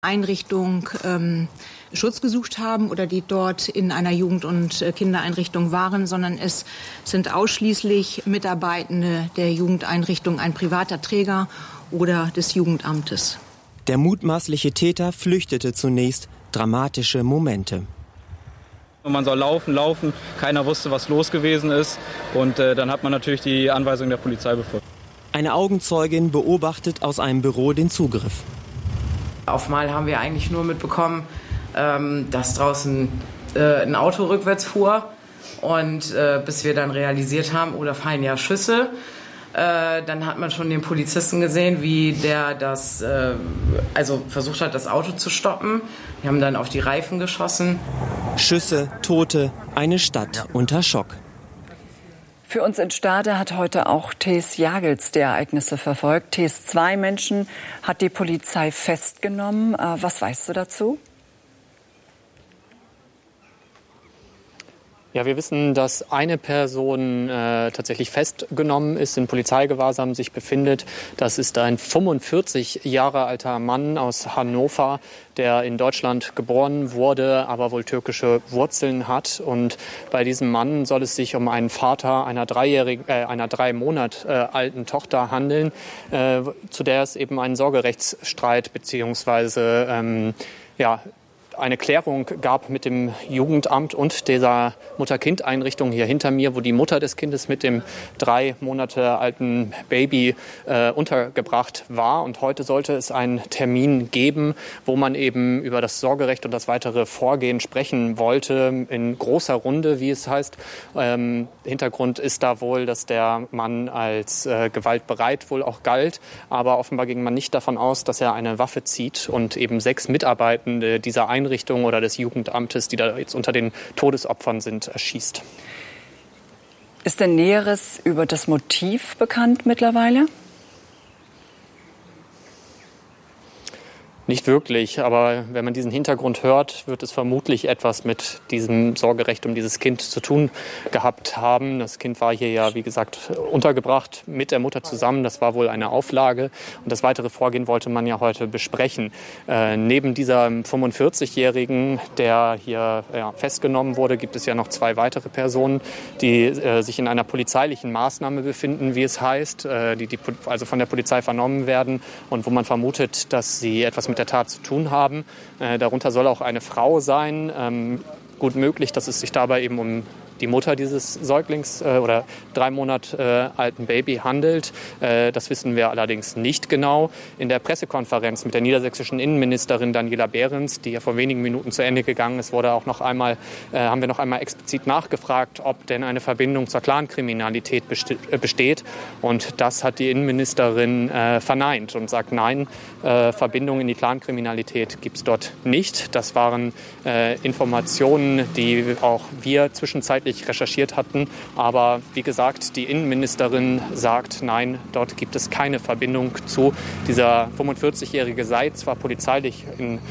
Einrichtung Schutz gesucht haben oder die dort in einer Jugend- und Kindereinrichtung waren, sondern es sind ausschließlich Mitarbeitende der Jugendeinrichtung, ein privater Träger oder des Jugendamtes. Der mutmaßliche Täter flüchtete zunächst. Dramatische Momente. Man soll laufen. Keiner wusste, was los gewesen ist. Und dann hat man natürlich die Anweisung der Polizei befolgt. Eine Augenzeugin beobachtet aus einem Büro den Zugriff. Auf Mal haben wir eigentlich nur mitbekommen, dass draußen ein Auto rückwärts fuhr. Und bis wir dann realisiert haben, da fallen ja Schüsse. Dann hat man schon den Polizisten gesehen, wie der versucht hat, das Auto zu stoppen. Wir haben dann auf die Reifen geschossen. Schüsse, Tote, eine Stadt unter Schock. Für uns in Stade hat heute auch Thees Jagels die Ereignisse verfolgt. Thees, 2 Menschen hat die Polizei festgenommen. Was weißt du dazu? Ja, wir wissen, dass eine Person tatsächlich festgenommen ist, in Polizeigewahrsam sich befindet. Das ist ein 45 Jahre alter Mann aus Hannover, der in Deutschland geboren wurde, aber wohl türkische Wurzeln hat. Und bei diesem Mann soll es sich um einen Vater einer 3 Monate alten Tochter handeln, zu der es eben einen Sorgerechtsstreit beziehungsweise eine Klärung gab mit dem Jugendamt und dieser Mutter-Kind-Einrichtung hier hinter mir, wo die Mutter des Kindes mit dem 3 Monate alten Baby untergebracht war. Und heute sollte es einen Termin geben, wo man eben über das Sorgerecht und das weitere Vorgehen sprechen wollte, in großer Runde, wie es heißt. Hintergrund ist da wohl, dass der Mann als gewaltbereit wohl auch galt. Aber offenbar ging man nicht davon aus, dass er eine Waffe zieht und eben 6 Mitarbeitende dieser Einrichtung oder des Jugendamtes, die da jetzt unter den Todesopfern sind, erschießt. Ist denn Näheres über das Motiv bekannt mittlerweile? Nicht wirklich, aber wenn man diesen Hintergrund hört, wird es vermutlich etwas mit diesem Sorgerecht um dieses Kind zu tun gehabt haben. Das Kind war hier ja, wie gesagt, untergebracht mit der Mutter zusammen. Das war wohl eine Auflage. Und das weitere Vorgehen wollte man ja heute besprechen. Neben dieser 45-Jährigen, der hier festgenommen wurde, gibt es ja noch 2 weitere Personen, die sich in einer polizeilichen Maßnahme befinden, wie es heißt, die also von der Polizei vernommen werden und wo man vermutet, dass sie etwas mit der Tat zu tun haben. Darunter soll auch eine Frau sein. Gut möglich, dass es sich dabei eben um die Mutter dieses Säuglings oder 3 Monate alten Baby handelt. Das wissen wir allerdings nicht genau. In der Pressekonferenz mit der niedersächsischen Innenministerin Daniela Behrens, die ja vor wenigen Minuten zu Ende gegangen ist, haben wir noch einmal explizit nachgefragt, ob denn eine Verbindung zur Clankriminalität besteht. Und das hat die Innenministerin verneint und sagt, nein, Verbindung in die Clankriminalität gibt es dort nicht. Das waren Informationen, die auch wir zwischenzeitlich recherchiert hatten. Aber wie gesagt, die Innenministerin sagt, nein, dort gibt es keine Verbindung zu. Dieser 45-Jährige sei zwar polizeilich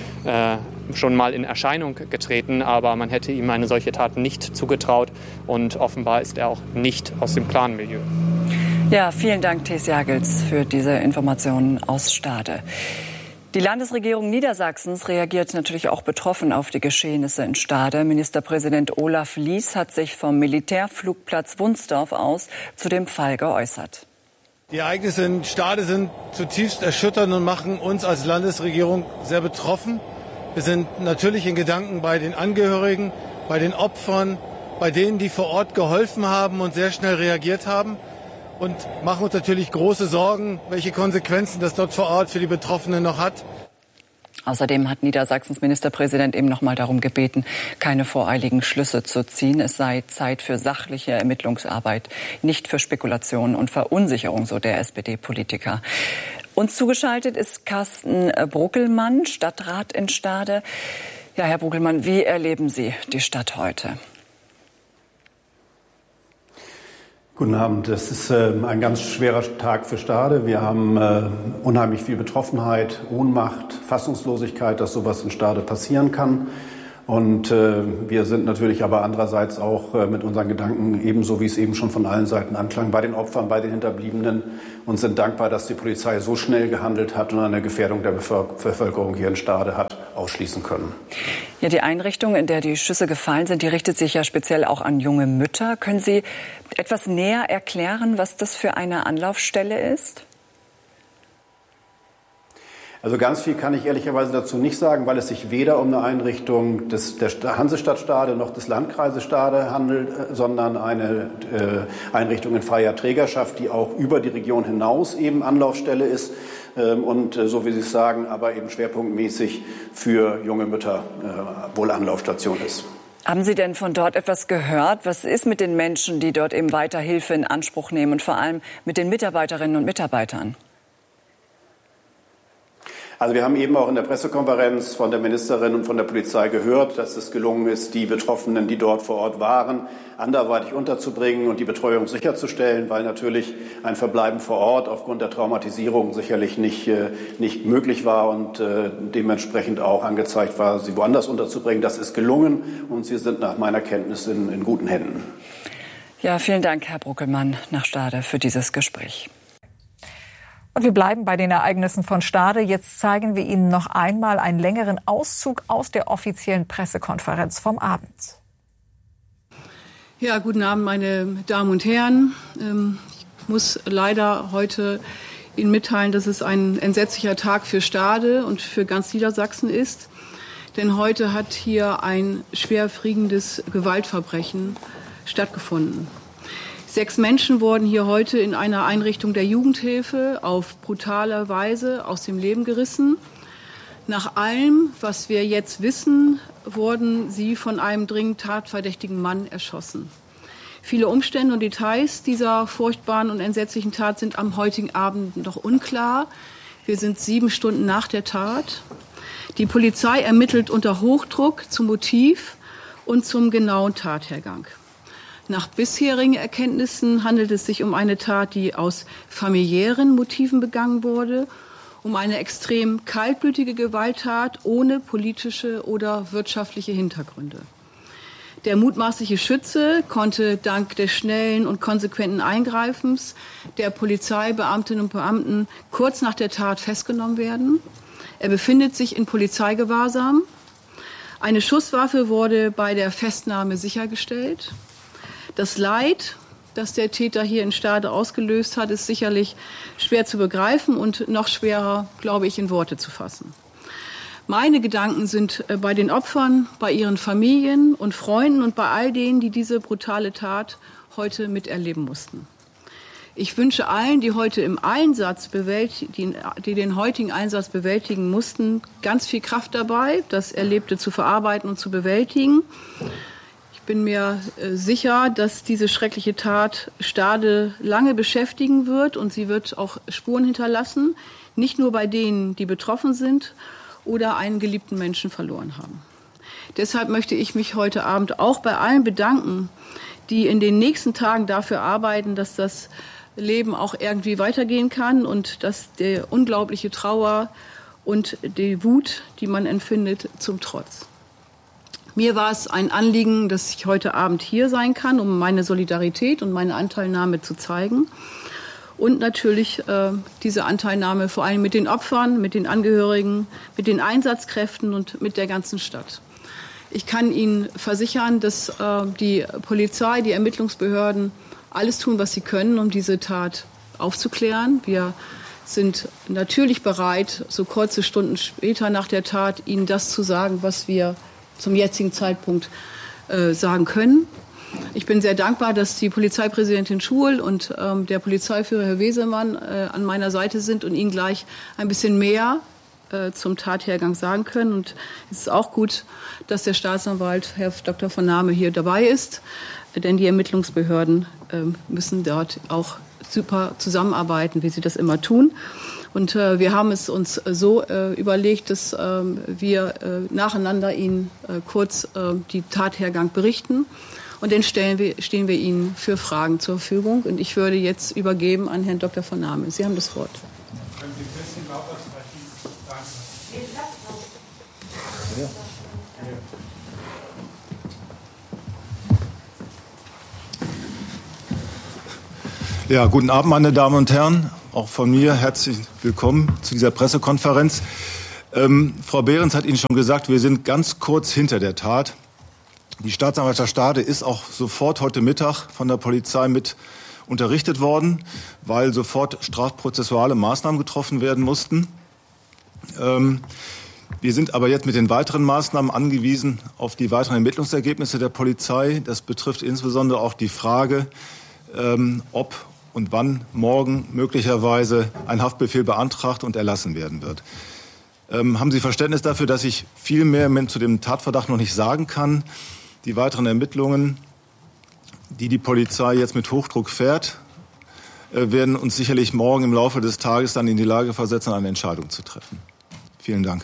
schon mal in Erscheinung getreten, aber man hätte ihm eine solche Tat nicht zugetraut. Und offenbar ist er auch nicht aus dem Clan-Milieu. Ja, vielen Dank, Thees Jagels, für diese Informationen aus Stade. Die Landesregierung Niedersachsens reagiert natürlich auch betroffen auf die Geschehnisse in Stade. Ministerpräsident Olaf Lies hat sich vom Militärflugplatz Wunsdorf aus zu dem Fall geäußert. Die Ereignisse in Stade sind zutiefst erschütternd und machen uns als Landesregierung sehr betroffen. Wir sind natürlich in Gedanken bei den Angehörigen, bei den Opfern, bei denen, die vor Ort geholfen haben und sehr schnell reagiert haben. Und machen uns natürlich große Sorgen, welche Konsequenzen das dort vor Ort für die Betroffenen noch hat. Außerdem hat Niedersachsens Ministerpräsident eben noch mal darum gebeten, keine voreiligen Schlüsse zu ziehen. Es sei Zeit für sachliche Ermittlungsarbeit, nicht für Spekulationen und Verunsicherung, so der SPD-Politiker. Uns zugeschaltet ist Carsten Bruggelmann, Stadtrat in Stade. Ja, Herr Bruggelmann, wie erleben Sie die Stadt heute? Guten Abend. Es ist ein ganz schwerer Tag für Stade. Wir haben unheimlich viel Betroffenheit, Ohnmacht, Fassungslosigkeit, dass sowas in Stade passieren kann. Und wir sind natürlich aber andererseits auch mit unseren Gedanken, ebenso wie es eben schon von allen Seiten anklang, bei den Opfern, bei den Hinterbliebenen und sind dankbar, dass die Polizei so schnell gehandelt hat und eine Gefährdung der Bevölkerung hier in Stade hat ausschließen können. Ja, die Einrichtung, in der die Schüsse gefallen sind, die richtet sich ja speziell auch an junge Mütter. Können Sie etwas näher erklären, was das für eine Anlaufstelle ist? Also ganz viel kann ich ehrlicherweise dazu nicht sagen, weil es sich weder um eine Einrichtung der Hansestadt Stade noch des Landkreises Stade handelt, sondern eine Einrichtung in freier Trägerschaft, die auch über die Region hinaus eben Anlaufstelle ist und, so wie Sie es sagen, aber eben schwerpunktmäßig für junge Mütter wohl Anlaufstation ist. Haben Sie denn von dort etwas gehört? Was ist mit den Menschen, die dort eben weiter Hilfe in Anspruch nehmen und vor allem mit den Mitarbeiterinnen und Mitarbeitern? Also wir haben eben auch in der Pressekonferenz von der Ministerin und von der Polizei gehört, dass es gelungen ist, die Betroffenen, die dort vor Ort waren, anderweitig unterzubringen und die Betreuung sicherzustellen, weil natürlich ein Verbleiben vor Ort aufgrund der Traumatisierung sicherlich nicht möglich war und dementsprechend auch angezeigt war, sie woanders unterzubringen. Das ist gelungen und sie sind nach meiner Kenntnis in guten Händen. Ja, vielen Dank, Herr Bruckelmann, nach Stade für dieses Gespräch. Und wir bleiben bei den Ereignissen von Stade. Jetzt zeigen wir Ihnen noch einmal einen längeren Auszug aus der offiziellen Pressekonferenz vom Abend. Ja, guten Abend, meine Damen und Herren. Ich muss leider heute Ihnen mitteilen, dass es ein entsetzlicher Tag für Stade und für ganz Niedersachsen ist. Denn heute hat hier ein schwerwiegendes Gewaltverbrechen stattgefunden. 6 Menschen wurden hier heute in einer Einrichtung der Jugendhilfe auf brutale Weise aus dem Leben gerissen. Nach allem, was wir jetzt wissen, wurden sie von einem dringend tatverdächtigen Mann erschossen. Viele Umstände und Details dieser furchtbaren und entsetzlichen Tat sind am heutigen Abend noch unklar. Wir sind 7 Stunden nach der Tat. Die Polizei ermittelt unter Hochdruck zum Motiv und zum genauen Tathergang. Nach bisherigen Erkenntnissen handelt es sich um eine Tat, die aus familiären Motiven begangen wurde, um eine extrem kaltblütige Gewalttat ohne politische oder wirtschaftliche Hintergründe. Der mutmaßliche Schütze konnte dank des schnellen und konsequenten Eingreifens der Polizeibeamtinnen und Beamten kurz nach der Tat festgenommen werden. Er befindet sich in Polizeigewahrsam. Eine Schusswaffe wurde bei der Festnahme sichergestellt. Das Leid, das der Täter hier in Stade ausgelöst hat, ist sicherlich schwer zu begreifen und noch schwerer, glaube ich, in Worte zu fassen. Meine Gedanken sind bei den Opfern, bei ihren Familien und Freunden und bei all denen, die diese brutale Tat heute miterleben mussten. Ich wünsche allen, die heute die den heutigen Einsatz bewältigen mussten, ganz viel Kraft dabei, das Erlebte zu verarbeiten und zu bewältigen. Ich bin mir sicher, dass diese schreckliche Tat Stade lange beschäftigen wird und sie wird auch Spuren hinterlassen, nicht nur bei denen, die betroffen sind oder einen geliebten Menschen verloren haben. Deshalb möchte ich mich heute Abend auch bei allen bedanken, die in den nächsten Tagen dafür arbeiten, dass das Leben auch irgendwie weitergehen kann und dass der unglaubliche Trauer und die Wut, die man empfindet, zum Trotz. Mir war es ein Anliegen, dass ich heute Abend hier sein kann, um meine Solidarität und meine Anteilnahme zu zeigen. Und natürlich diese Anteilnahme vor allem mit den Opfern, mit den Angehörigen, mit den Einsatzkräften und mit der ganzen Stadt. Ich kann Ihnen versichern, dass die Polizei, die Ermittlungsbehörden alles tun, was sie können, um diese Tat aufzuklären. Wir sind natürlich bereit, so kurze Stunden später nach der Tat Ihnen das zu sagen, was wir zum jetzigen Zeitpunkt sagen können. Ich bin sehr dankbar, dass die Polizeipräsidentin Schul und der Polizeiführer Herr Wesemann an meiner Seite sind und Ihnen gleich ein bisschen mehr zum Tathergang sagen können. Und es ist auch gut, dass der Staatsanwalt Herr Dr. von Nahme hier dabei ist, denn die Ermittlungsbehörden müssen dort auch super zusammenarbeiten, wie sie das immer tun. Und wir haben es uns so überlegt, dass wir nacheinander Ihnen kurz die Tathergang berichten. Und dann stehen wir Ihnen für Fragen zur Verfügung. Und ich würde jetzt übergeben an Herrn Dr. von Nahme. Sie haben das Wort. Können Sie ein bisschen lauter sprechen? Ja, guten Abend, meine Damen und Herren. Auch von mir herzlich willkommen zu dieser Pressekonferenz. Frau Behrens hat Ihnen schon gesagt, wir sind ganz kurz hinter der Tat. Die Staatsanwaltschaft Stade ist auch sofort heute Mittag von der Polizei mit unterrichtet worden, weil sofort strafprozessuale Maßnahmen getroffen werden mussten. Wir sind aber jetzt mit den weiteren Maßnahmen angewiesen auf die weiteren Ermittlungsergebnisse der Polizei. Das betrifft insbesondere auch die Frage, ob und wann morgen möglicherweise ein Haftbefehl beantragt und erlassen werden wird. Haben Sie Verständnis dafür, dass ich viel mehr zu dem Tatverdacht noch nicht sagen kann? Die weiteren Ermittlungen, die die Polizei jetzt mit Hochdruck fährt, werden uns sicherlich morgen im Laufe des Tages dann in die Lage versetzen, eine Entscheidung zu treffen. Vielen Dank.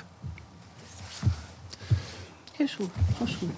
Herr Schul, Frau Schul.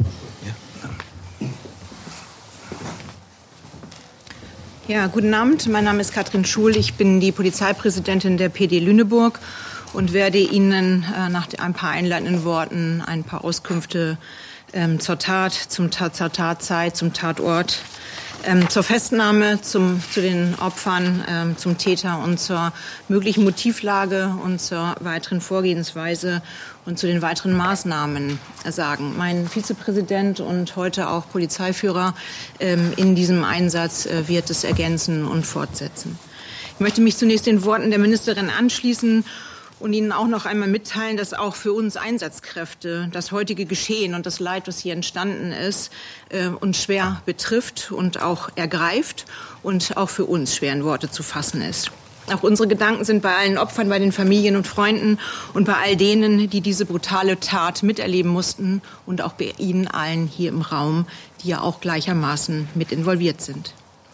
Ja, guten Abend. Mein Name ist Katrin Schul. Ich bin die Polizeipräsidentin der PD Lüneburg und werde Ihnen nach ein paar einleitenden Worten ein paar Auskünfte zur Tat, zur Tatzeit, zum Tatort, zur Festnahme, zu den Opfern, zum Täter und zur möglichen Motivlage und zur weiteren Vorgehensweise und zu den weiteren Maßnahmen sagen. Mein Vizepräsident und heute auch Polizeiführer in diesem Einsatz wird es ergänzen und fortsetzen. Ich möchte mich zunächst den Worten der Ministerin anschließen und Ihnen auch noch einmal mitteilen, dass auch für uns Einsatzkräfte das heutige Geschehen und das Leid, das hier entstanden ist, uns schwer betrifft und auch ergreift und auch für uns schwer in Worte zu fassen ist. Auch unsere Gedanken sind bei allen Opfern, bei den Familien und Freunden und bei all denen, die diese brutale Tat miterleben mussten und auch bei Ihnen allen hier im Raum, die ja auch gleichermaßen mit involviert sind.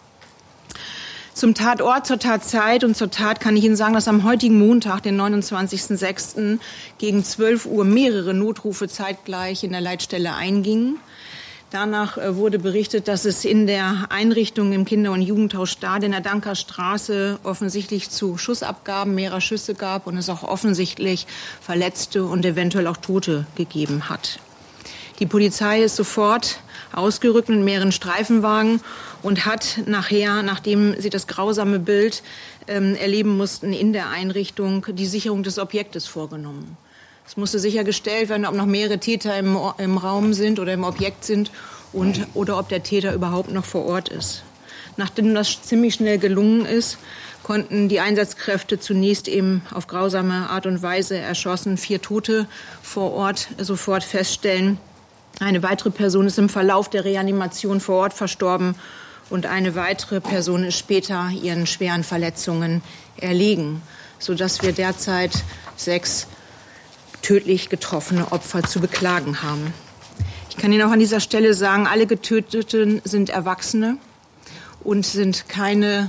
Zum Tatort, zur Tatzeit und zur Tat kann ich Ihnen sagen, dass am heutigen Montag, den 29.06. gegen 12 Uhr mehrere Notrufe zeitgleich in der Leitstelle eingingen. Danach wurde berichtet, dass es in der Einrichtung im Kinder- und Jugendhaus Stade in der Dankerstraße offensichtlich zu Schussabgaben mehrerer Schüsse gab und es auch offensichtlich Verletzte und eventuell auch Tote gegeben hat. Die Polizei ist sofort ausgerückt mit mehreren Streifenwagen und hat nachher, nachdem sie das grausame Bild erleben mussten in der Einrichtung, die Sicherung des Objektes vorgenommen. Es musste sichergestellt werden, ob noch mehrere Täter im Raum sind oder im Objekt sind oder ob der Täter überhaupt noch vor Ort ist. Nachdem das ziemlich schnell gelungen ist, konnten die Einsatzkräfte zunächst eben auf grausame Art und Weise erschossen 4 Tote vor Ort sofort feststellen. Eine weitere Person ist im Verlauf der Reanimation vor Ort verstorben und eine weitere Person ist später ihren schweren Verletzungen erlegen, sodass wir derzeit 6 tödlich getroffene Opfer zu beklagen haben. Ich kann Ihnen auch an dieser Stelle sagen, alle Getöteten sind Erwachsene und sind keine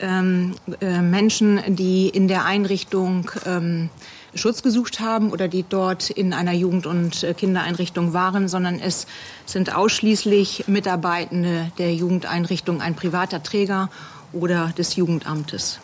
Menschen, die in der Einrichtung Schutz gesucht haben oder die dort in einer Jugend- und Kindereinrichtung waren, sondern es sind ausschließlich Mitarbeitende der Jugendeinrichtung, ein privater Träger oder des Jugendamtes.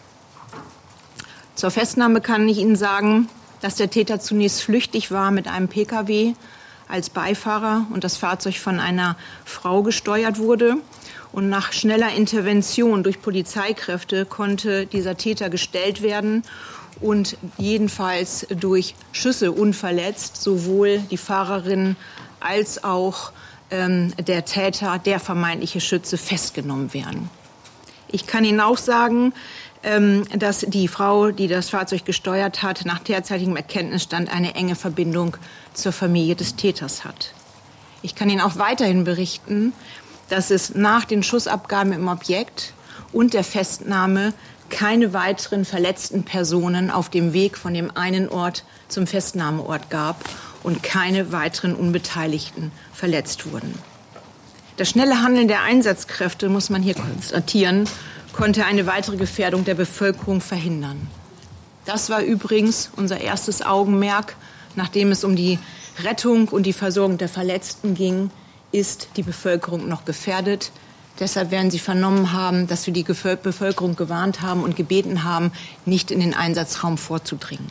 Zur Festnahme kann ich Ihnen sagen, dass der Täter zunächst flüchtig war mit einem Pkw als Beifahrer und das Fahrzeug von einer Frau gesteuert wurde. Und nach schneller Intervention durch Polizeikräfte konnte dieser Täter gestellt werden und jedenfalls durch Schüsse unverletzt sowohl die Fahrerin als auch der Täter, der vermeintliche Schütze, festgenommen werden. Ich kann Ihnen auch sagen, dass die Frau, die das Fahrzeug gesteuert hat, nach derzeitigem Erkenntnisstand eine enge Verbindung zur Familie des Täters hat. Ich kann Ihnen auch weiterhin berichten, dass es nach den Schussabgaben im Objekt und der Festnahme keine weiteren verletzten Personen auf dem Weg von dem einen Ort zum Festnahmeort gab und keine weiteren Unbeteiligten verletzt wurden. Das schnelle Handeln der Einsatzkräfte, muss man hier konstatieren, konnte eine weitere Gefährdung der Bevölkerung verhindern. Das war übrigens unser erstes Augenmerk, nachdem es um die Rettung und die Versorgung der Verletzten ging, ist die Bevölkerung noch gefährdet. Deshalb werden Sie vernommen haben, dass wir die Bevölkerung gewarnt haben und gebeten haben, nicht in den Einsatzraum vorzudringen.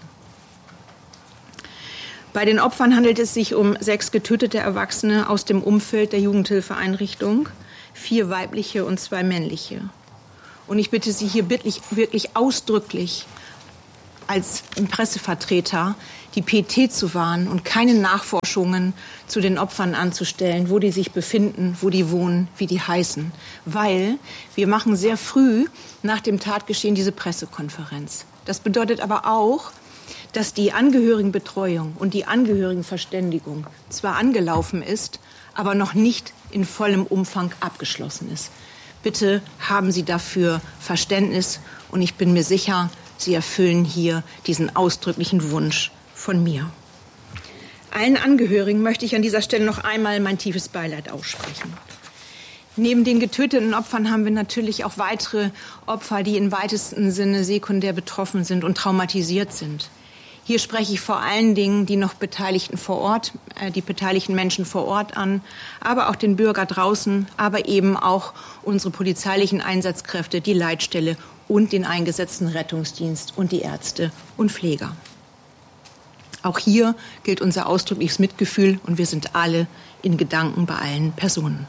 Bei den Opfern handelt es sich um 6 getötete Erwachsene aus dem Umfeld der Jugendhilfeeinrichtung, 4 weibliche und 2 männliche. Und ich bitte Sie hier wirklich ausdrücklich als Pressevertreter die Pietät zu wahren und keine Nachforschungen zu den Opfern anzustellen, wo die sich befinden, wo die wohnen, wie die heißen. Weil wir machen sehr früh nach dem Tatgeschehen diese Pressekonferenz. Das bedeutet aber auch, dass die Angehörigenbetreuung und die Angehörigenverständigung zwar angelaufen ist, aber noch nicht in vollem Umfang abgeschlossen ist. Bitte haben Sie dafür Verständnis und ich bin mir sicher, Sie erfüllen hier diesen ausdrücklichen Wunsch von mir. Allen Angehörigen möchte ich an dieser Stelle noch einmal mein tiefes Beileid aussprechen. Neben den getöteten Opfern haben wir natürlich auch weitere Opfer, die im weitesten Sinne sekundär betroffen sind und traumatisiert sind. Hier spreche ich vor allen Dingen die noch Beteiligten vor Ort, die beteiligten Menschen vor Ort an, aber auch den Bürger draußen, aber eben auch unsere polizeilichen Einsatzkräfte, die Leitstelle und den eingesetzten Rettungsdienst und die Ärzte und Pfleger. Auch hier gilt unser ausdrückliches Mitgefühl und wir sind alle in Gedanken bei allen Personen.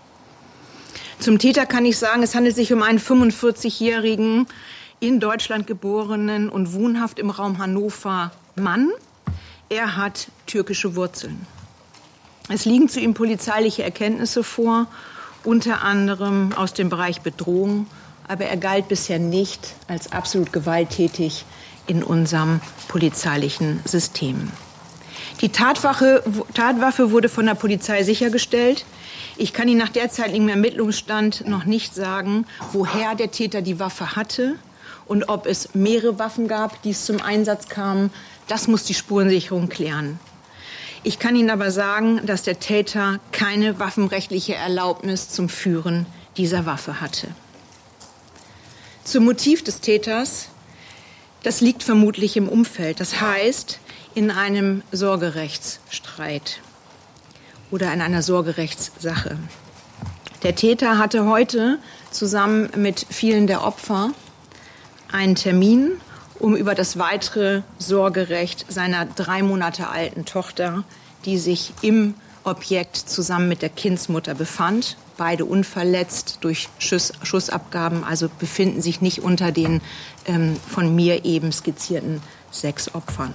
Zum Täter kann ich sagen, es handelt sich um einen 45-jährigen, in Deutschland geborenen und wohnhaft im Raum Hannover Mann. Er hat türkische Wurzeln. Es liegen zu ihm polizeiliche Erkenntnisse vor, unter anderem aus dem Bereich Bedrohung, aber er galt bisher nicht als absolut gewalttätig in unserem polizeilichen System. Die Tatwaffe wurde von der Polizei sichergestellt. Ich kann Ihnen nach derzeitigem Ermittlungsstand noch nicht sagen, woher der Täter die Waffe hatte und ob es mehrere Waffen gab, die zum Einsatz kamen. Das muss die Spurensicherung klären. Ich kann Ihnen aber sagen, dass der Täter keine waffenrechtliche Erlaubnis zum Führen dieser Waffe hatte. Zum Motiv des Täters, das liegt vermutlich im Umfeld, das heißt in einem Sorgerechtsstreit oder in einer Sorgerechtssache. Der Täter hatte heute zusammen mit vielen der Opfer einen Termin, um über das weitere Sorgerecht seiner 3 Monate alten Tochter, die sich im Objekt zusammen mit der Kindsmutter befand, beide unverletzt durch Schussabgaben, also befinden sich nicht unter den von mir eben skizzierten 6 Opfern.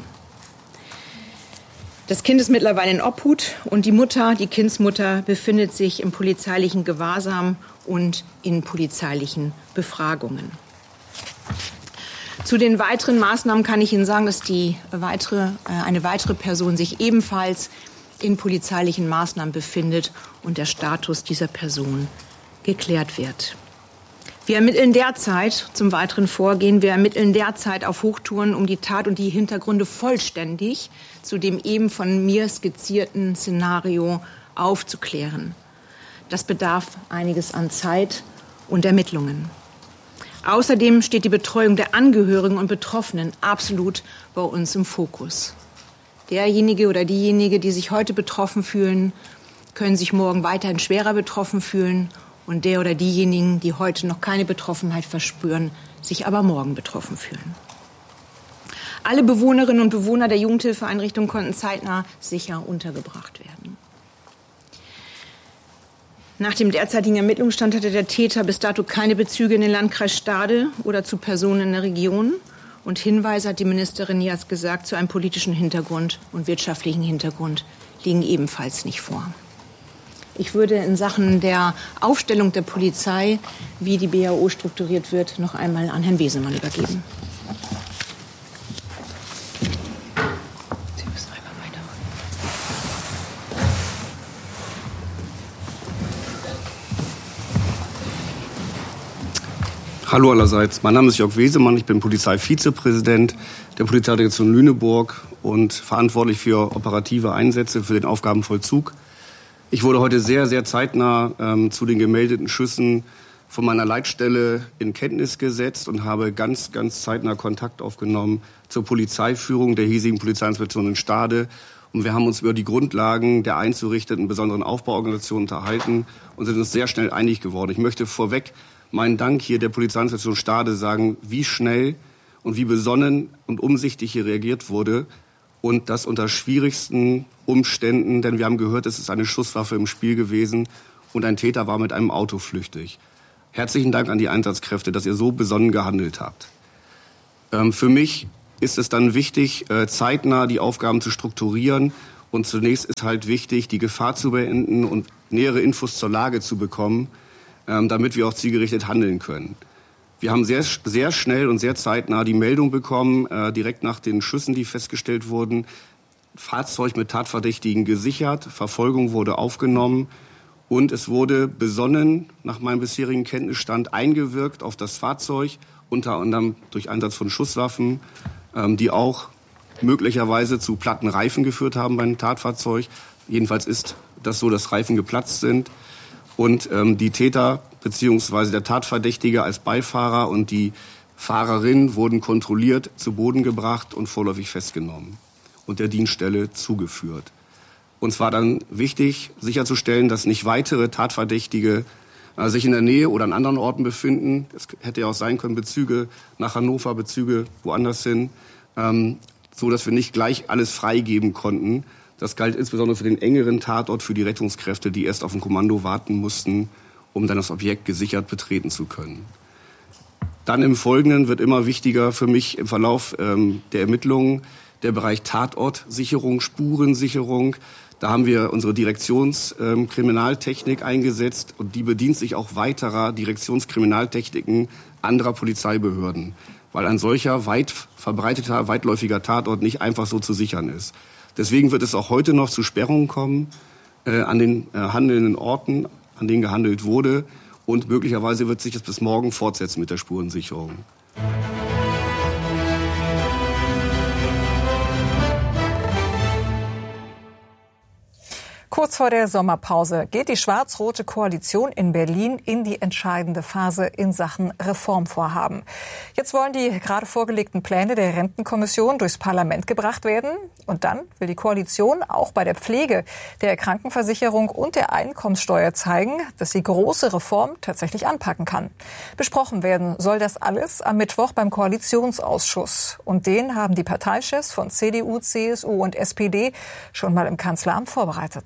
Das Kind ist mittlerweile in Obhut und die Kindsmutter, befindet sich im polizeilichen Gewahrsam und in polizeilichen Befragungen. Zu den weiteren Maßnahmen kann ich Ihnen sagen, dass eine weitere Person sich ebenfalls in polizeilichen Maßnahmen befindet und der Status dieser Person geklärt wird. Wir ermitteln derzeit zum weiteren Vorgehen, auf Hochtouren, um die Tat und die Hintergründe vollständig zu dem eben von mir skizzierten Szenario aufzuklären. Das bedarf einiges an Zeit und Ermittlungen. Außerdem steht die Betreuung der Angehörigen und Betroffenen absolut bei uns im Fokus. Derjenige oder diejenige, die sich heute betroffen fühlen, können sich morgen weiterhin schwerer betroffen fühlen. Und der oder diejenigen, die heute noch keine Betroffenheit verspüren, sich aber morgen betroffen fühlen. Alle Bewohnerinnen und Bewohner der Jugendhilfeeinrichtung konnten zeitnah sicher untergebracht werden. Nach dem derzeitigen Ermittlungsstand hatte der Täter bis dato keine Bezüge in den Landkreis Stade oder zu Personen in der Region. Und Hinweise, hat die Ministerin jetzt gesagt, zu einem politischen Hintergrund und wirtschaftlichen Hintergrund liegen ebenfalls nicht vor. Ich würde in Sachen der Aufstellung der Polizei, wie die BAO strukturiert wird, noch einmal an Herrn Wesemann übergeben. Sie müssen einmal weitermachen. Hallo allerseits, mein Name ist Jörg Wesemann, ich bin Polizeivizepräsident der Polizeidirektion Lüneburg und verantwortlich für operative Einsätze für den Aufgabenvollzug. Ich wurde heute sehr, sehr zeitnah zu den gemeldeten Schüssen von meiner Leitstelle in Kenntnis gesetzt und habe ganz, ganz zeitnah Kontakt aufgenommen zur Polizeiführung der hiesigen Polizeiinspektion in Stade. Und wir haben uns über die Grundlagen der einzurichtenden besonderen Aufbauorganisation unterhalten und sind uns sehr schnell einig geworden. Ich möchte vorweg meinen Dank hier der Polizeiinspektion Stade sagen, wie schnell und wie besonnen und umsichtig hier reagiert wurde. Und das unter schwierigsten Umständen, denn wir haben gehört, es ist eine Schusswaffe im Spiel gewesen und ein Täter war mit einem Auto flüchtig. Herzlichen Dank an die Einsatzkräfte, dass ihr so besonnen gehandelt habt. Für mich ist es dann wichtig, zeitnah die Aufgaben zu strukturieren. Und zunächst ist halt wichtig, die Gefahr zu beenden und nähere Infos zur Lage zu bekommen, damit wir auch zielgerichtet handeln können. Wir haben sehr, sehr schnell und sehr zeitnah die Meldung bekommen, direkt nach den Schüssen, die festgestellt wurden. Fahrzeug mit Tatverdächtigen gesichert, Verfolgung wurde aufgenommen und es wurde besonnen, nach meinem bisherigen Kenntnisstand, eingewirkt auf das Fahrzeug, unter anderem durch Einsatz von Schusswaffen, die auch möglicherweise zu platten Reifen geführt haben beim Tatfahrzeug. Jedenfalls ist das so, dass Reifen geplatzt sind. Und die Täter bzw. der Tatverdächtige als Beifahrer und die Fahrerin wurden kontrolliert, zu Boden gebracht und vorläufig festgenommen und der Dienststelle zugeführt. Uns war dann wichtig, sicherzustellen, dass nicht weitere Tatverdächtige sich in der Nähe oder an anderen Orten befinden. Es hätte ja auch sein können, Bezüge nach Hannover, Bezüge woanders hin, so dass wir nicht gleich alles freigeben konnten. Das galt insbesondere für den engeren Tatort, für die Rettungskräfte, die erst auf ein Kommando warten mussten, um dann das Objekt gesichert betreten zu können. Dann im Folgenden wird immer wichtiger für mich im Verlauf der Ermittlungen der Bereich Tatortsicherung, Spurensicherung. Da haben wir unsere Direktionskriminaltechnik eingesetzt und die bedient sich auch weiterer Direktionskriminaltechniken anderer Polizeibehörden, weil ein solcher weit verbreiteter, weitläufiger Tatort nicht einfach so zu sichern ist. Deswegen wird es auch heute noch zu Sperrungen kommen an den handelnden Orten, an denen gehandelt wurde. Und möglicherweise wird sich das bis morgen fortsetzen mit der Spurensicherung. Kurz vor der Sommerpause geht die schwarz-rote Koalition in Berlin in die entscheidende Phase in Sachen Reformvorhaben. Jetzt wollen die gerade vorgelegten Pläne der Rentenkommission durchs Parlament gebracht werden. Und dann will die Koalition auch bei der Pflege, der Krankenversicherung und der Einkommenssteuer zeigen, dass sie große Reformen tatsächlich anpacken kann. Besprochen werden soll das alles am Mittwoch beim Koalitionsausschuss. Und den haben die Parteichefs von CDU, CSU und SPD schon mal im Kanzleramt vorbereitet.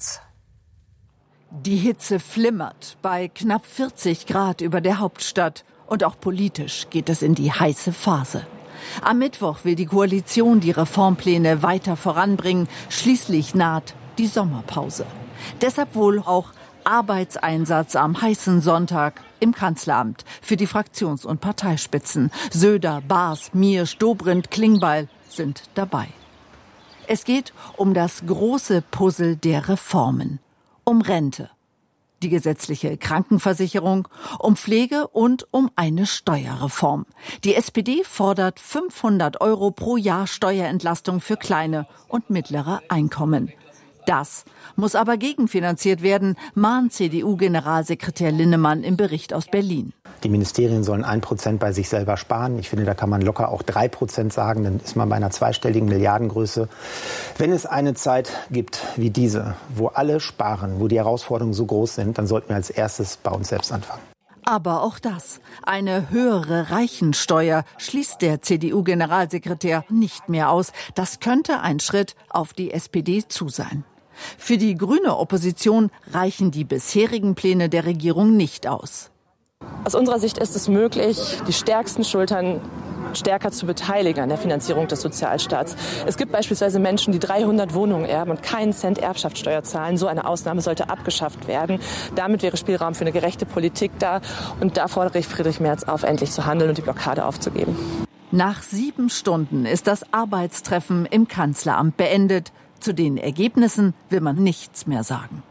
Die Hitze flimmert bei knapp 40 Grad über der Hauptstadt. Und auch politisch geht es in die heiße Phase. Am Mittwoch will die Koalition die Reformpläne weiter voranbringen. Schließlich naht die Sommerpause. Deshalb wohl auch Arbeitseinsatz am heißen Sonntag im Kanzleramt für die Fraktions- und Parteispitzen. Söder, Baas, Miersch, Dobrindt, Klingbeil sind dabei. Es geht um das große Puzzle der Reformen. Um Rente, die gesetzliche Krankenversicherung, um Pflege und um eine Steuerreform. Die SPD fordert 500 € pro Jahr Steuerentlastung für kleine und mittlere Einkommen. Das muss aber gegenfinanziert werden, mahnt CDU-Generalsekretär Linnemann im Bericht aus Berlin. Die Ministerien sollen 1% bei sich selber sparen. Ich finde, da kann man locker auch 3% sagen. Dann ist man bei einer zweistelligen Milliardengröße. Wenn es eine Zeit gibt wie diese, wo alle sparen, wo die Herausforderungen so groß sind, dann sollten wir als erstes bei uns selbst anfangen. Aber auch das, eine höhere Reichensteuer, schließt der CDU-Generalsekretär nicht mehr aus. Das könnte ein Schritt auf die SPD zu sein. Für die grüne Opposition reichen die bisherigen Pläne der Regierung nicht aus. Aus unserer Sicht ist es möglich, die stärksten Schultern stärker zu beteiligen an der Finanzierung des Sozialstaats. Es gibt beispielsweise Menschen, die 300 Wohnungen erben und keinen Cent Erbschaftssteuer zahlen. So eine Ausnahme sollte abgeschafft werden. Damit wäre Spielraum für eine gerechte Politik da. Und da fordere ich Friedrich Merz auf, endlich zu handeln und die Blockade aufzugeben. Nach 7 Stunden ist das Arbeitstreffen im Kanzleramt beendet. Zu den Ergebnissen will man nichts mehr sagen.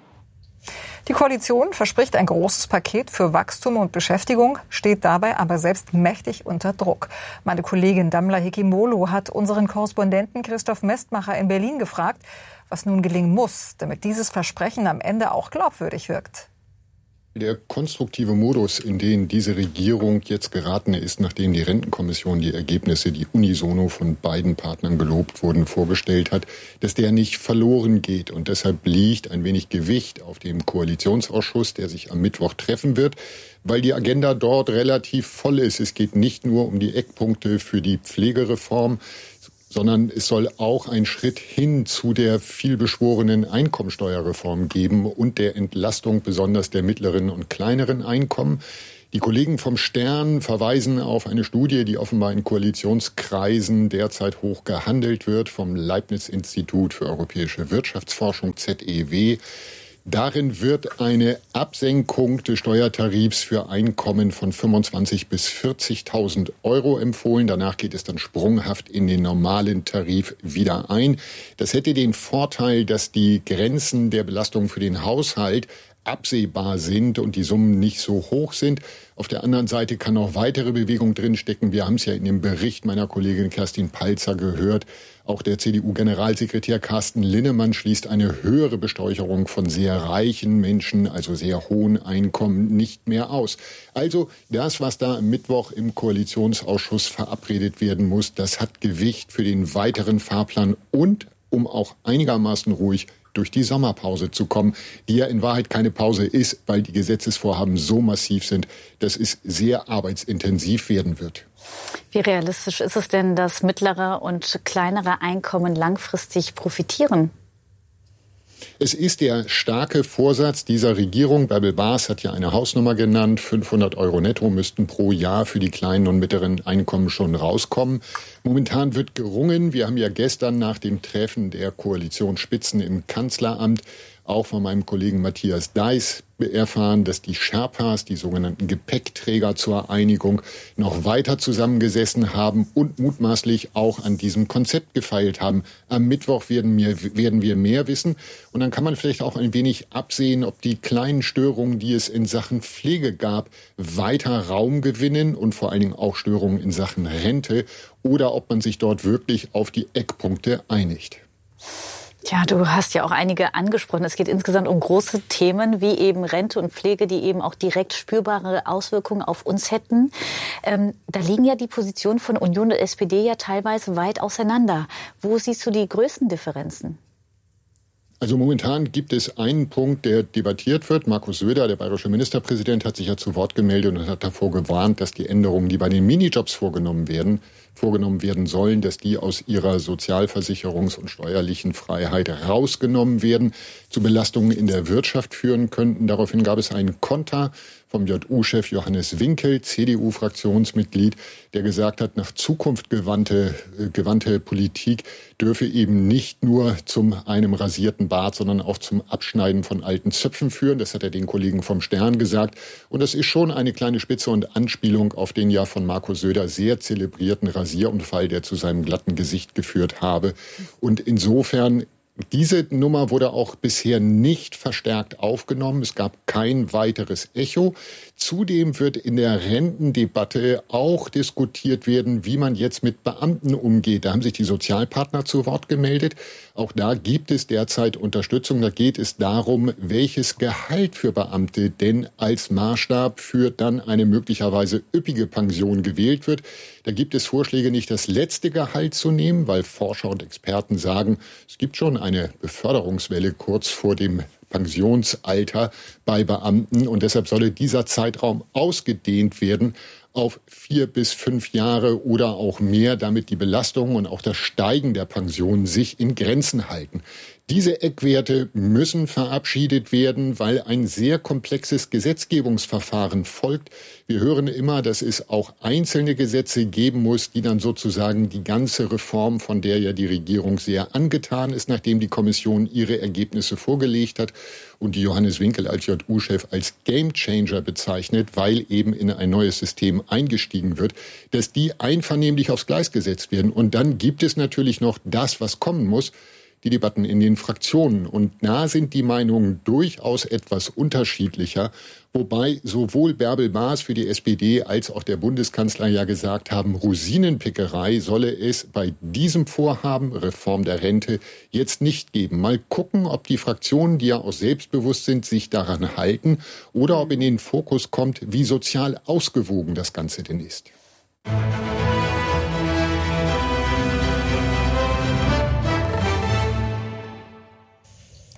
Die Koalition verspricht ein großes Paket für Wachstum und Beschäftigung, steht dabei aber selbst mächtig unter Druck. Meine Kollegin Damla Hikimolo hat unseren Korrespondenten Christoph Mestmacher in Berlin gefragt, was nun gelingen muss, damit dieses Versprechen am Ende auch glaubwürdig wirkt. Der konstruktive Modus, in den diese Regierung jetzt geraten ist, nachdem die Rentenkommission die Ergebnisse, die unisono von beiden Partnern gelobt wurden, vorgestellt hat, dass der nicht verloren geht. Und deshalb liegt ein wenig Gewicht auf dem Koalitionsausschuss, der sich am Mittwoch treffen wird, weil die Agenda dort relativ voll ist. Es geht nicht nur um die Eckpunkte für die Pflegereform, sondern es soll auch einen Schritt hin zu der vielbeschworenen Einkommensteuerreform geben und der Entlastung besonders der mittleren und kleineren Einkommen. Die Kollegen vom Stern verweisen auf eine Studie, die offenbar in Koalitionskreisen derzeit hoch gehandelt wird, vom Leibniz-Institut für europäische Wirtschaftsforschung, ZEW. Darin wird eine Absenkung des Steuertarifs für Einkommen von 25.000 bis 40.000 Euro empfohlen. Danach geht es dann sprunghaft in den normalen Tarif wieder ein. Das hätte den Vorteil, dass die Grenzen der Belastung für den Haushalt absehbar sind und die Summen nicht so hoch sind. Auf der anderen Seite kann noch weitere Bewegung drinstecken. Wir haben es ja in dem Bericht meiner Kollegin Kerstin Palzer gehört. Auch der CDU-Generalsekretär Carsten Linnemann schließt eine höhere Besteuerung von sehr reichen Menschen, also sehr hohen Einkommen, nicht mehr aus. Also das, was da am Mittwoch im Koalitionsausschuss verabredet werden muss, das hat Gewicht für den weiteren Fahrplan und um auch einigermaßen ruhig durch die Sommerpause zu kommen, die ja in Wahrheit keine Pause ist, weil die Gesetzesvorhaben so massiv sind, dass es sehr arbeitsintensiv werden wird. Wie realistisch ist es denn, dass mittlere und kleinere Einkommen langfristig profitieren? Es ist der starke Vorsatz dieser Regierung. Bärbel Baas hat ja eine Hausnummer genannt. 500 Euro netto müssten pro Jahr für die kleinen und mittleren Einkommen schon rauskommen. Momentan wird gerungen. Wir haben ja gestern nach dem Treffen der Koalitionsspitzen im Kanzleramt auch von meinem Kollegen Matthias Deiß erfahren, dass die Sherpas, die sogenannten Gepäckträger zur Einigung, noch weiter zusammengesessen haben und mutmaßlich auch an diesem Konzept gefeilt haben. Am Mittwoch werden wir mehr wissen. Und dann kann man vielleicht auch ein wenig absehen, ob die kleinen Störungen, die es in Sachen Pflege gab, weiter Raum gewinnen und vor allen Dingen auch Störungen in Sachen Rente oder ob man sich dort wirklich auf die Eckpunkte einigt. Ja, du hast ja auch einige angesprochen. Es geht insgesamt um große Themen wie eben Rente und Pflege, die eben auch direkt spürbare Auswirkungen auf uns hätten. Da liegen ja die Positionen von Union und SPD ja teilweise weit auseinander. Wo siehst du die größten Differenzen? Also momentan gibt es einen Punkt, der debattiert wird. Markus Söder, der bayerische Ministerpräsident, hat sich ja zu Wort gemeldet und hat davor gewarnt, dass die Änderungen, die bei den Minijobs vorgenommen werden sollen, dass die aus ihrer sozialversicherungs- und steuerlichen Freiheit rausgenommen werden, zu Belastungen in der Wirtschaft führen könnten. Daraufhin gab es einen Konter vom JU-Chef Johannes Winkel, CDU-Fraktionsmitglied, der gesagt hat, nach Zukunft gewandte Politik dürfe eben nicht nur zum einem rasierten Bart, sondern auch zum Abschneiden von alten Zöpfen führen. Das hat er den Kollegen vom Stern gesagt. Und das ist schon eine kleine Spitze und Anspielung auf den ja von Markus Söder sehr zelebrierten Rasierunfall, der zu seinem glatten Gesicht geführt habe. Und insofern, diese Nummer wurde auch bisher nicht verstärkt aufgenommen. Es gab kein weiteres Echo. Zudem wird in der Rentendebatte auch diskutiert werden, wie man jetzt mit Beamten umgeht. Da haben sich die Sozialpartner zu Wort gemeldet. Auch da gibt es derzeit Unterstützung. Da geht es darum, welches Gehalt für Beamte denn als Maßstab für dann eine möglicherweise üppige Pension gewählt wird. Da gibt es Vorschläge, nicht das letzte Gehalt zu nehmen, weil Forscher und Experten sagen, es gibt schon eine Beförderungswelle kurz vor dem Pensionsalter bei Beamten und deshalb solle dieser Zeitraum ausgedehnt werden auf 4 bis 5 Jahre oder auch mehr, damit die Belastung und auch das Steigen der Pensionen sich in Grenzen halten. Diese Eckwerte müssen verabschiedet werden, weil ein sehr komplexes Gesetzgebungsverfahren folgt. Wir hören immer, dass es auch einzelne Gesetze geben muss, die dann sozusagen die ganze Reform, von der ja die Regierung sehr angetan ist, nachdem die Kommission ihre Ergebnisse vorgelegt hat und die Johannes Winkel als JU-Chef als Gamechanger bezeichnet, weil eben in ein neues System eingestiegen wird, dass die einvernehmlich aufs Gleis gesetzt werden. Und dann gibt es natürlich noch das, was kommen muss, die Debatten in den Fraktionen. Und da sind die Meinungen durchaus etwas unterschiedlicher, wobei sowohl Bärbel Baas für die SPD als auch der Bundeskanzler ja gesagt haben, Rosinenpickerei solle es bei diesem Vorhaben, Reform der Rente, jetzt nicht geben. Mal gucken, ob die Fraktionen, die ja auch selbstbewusst sind, sich daran halten oder ob in den Fokus kommt, wie sozial ausgewogen das Ganze denn ist.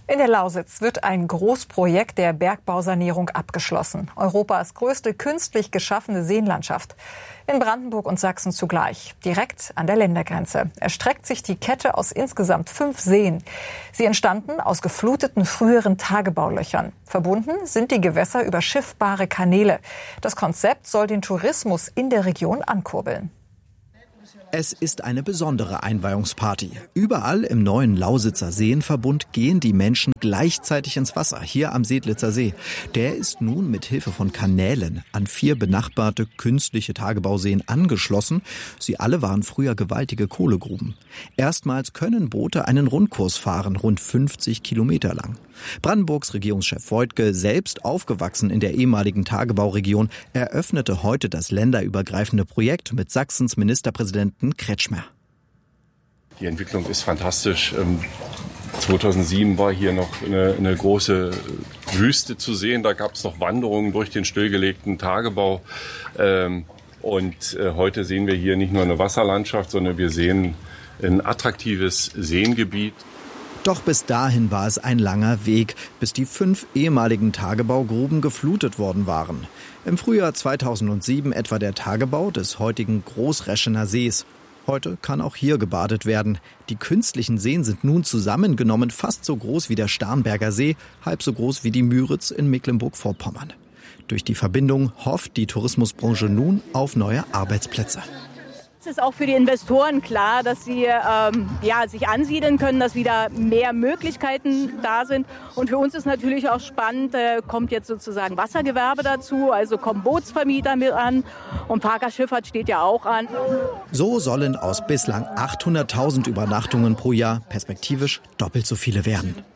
In der Lausitz wird ein Großprojekt der Bergbausanierung abgeschlossen. Europas größte künstlich geschaffene Seenlandschaft. In Brandenburg und Sachsen zugleich, direkt an der Ländergrenze, erstreckt sich die Kette aus insgesamt 5 Seen. Sie entstanden aus gefluteten früheren Tagebaulöchern. Verbunden sind die Gewässer über schiffbare Kanäle. Das Konzept soll den Tourismus in der Region ankurbeln. Es ist eine besondere Einweihungsparty. Überall im neuen Lausitzer Seenverbund gehen die Menschen gleichzeitig ins Wasser, hier am Sedlitzer See. Der ist nun mit Hilfe von Kanälen an 4 benachbarte künstliche Tagebauseen angeschlossen. Sie alle waren früher gewaltige Kohlegruben. Erstmals können Boote einen Rundkurs fahren, rund 50 Kilometer lang. Brandenburgs Regierungschef Woidke, selbst aufgewachsen in der ehemaligen Tagebauregion, eröffnete heute das länderübergreifende Projekt mit Sachsens Ministerpräsidenten Kretschmer. Die Entwicklung ist fantastisch. 2007 war hier noch eine große Wüste zu sehen. Da gab es noch Wanderungen durch den stillgelegten Tagebau. Und heute sehen wir hier nicht nur eine Wasserlandschaft, sondern wir sehen ein attraktives Seengebiet. Doch bis dahin war es ein langer Weg, bis die 5 ehemaligen Tagebaugruben geflutet worden waren. Im Frühjahr 2007 etwa der Tagebau des heutigen Großreschener Sees. Heute kann auch hier gebadet werden. Die künstlichen Seen sind nun zusammengenommen fast so groß wie der Starnberger See, halb so groß wie die Müritz in Mecklenburg-Vorpommern. Durch die Verbindung hofft die Tourismusbranche nun auf neue Arbeitsplätze. Es ist auch für die Investoren klar, dass sie sich ansiedeln können, dass wieder mehr Möglichkeiten da sind. Und für uns ist natürlich auch spannend, kommt jetzt sozusagen Wassergewerbe dazu, also kommen Bootsvermieter mit an und Parkerschifffahrt steht ja auch an. So sollen aus bislang 800.000 Übernachtungen pro Jahr perspektivisch doppelt so viele werden.